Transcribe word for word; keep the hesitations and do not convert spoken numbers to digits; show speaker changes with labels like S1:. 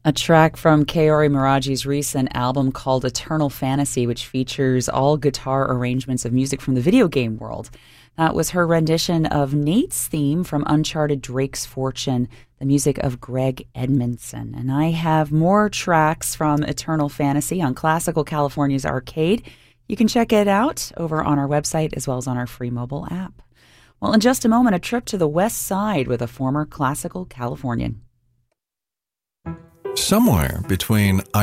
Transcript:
S1: A track from Kaori Miraji's recent album called Eternal Fantasy, which features all guitar arrangements of music from the video game world. That was her rendition of Nate's theme from Uncharted Drake's Fortune, the music of Greg Edmondson. And I have more tracks from Eternal Fantasy on Classical California's Arcade. You can check it out over on our website as well as on our free mobile app. Well, in just a moment, a trip to the West Side with a former Classical Californian.
S2: Somewhere between